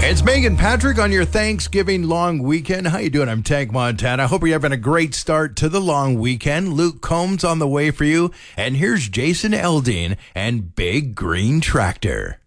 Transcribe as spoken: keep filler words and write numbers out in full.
It's Megan Patrick on your Thanksgiving long weekend. How you doing? I'm Tank Montana. Hope you're having a great start to the long weekend. Luke Combs on the way for you. And here's Jason Aldean and Big Green Tractor.